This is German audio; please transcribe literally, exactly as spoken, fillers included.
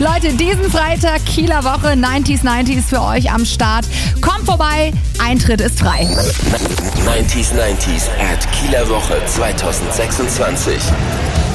Leute, diesen Freitag Kieler Woche neunziger neunzig für euch am Start. Kommt vorbei, Eintritt ist frei. neunziger neunzig at Kieler Woche zwanzig sechsundzwanzig.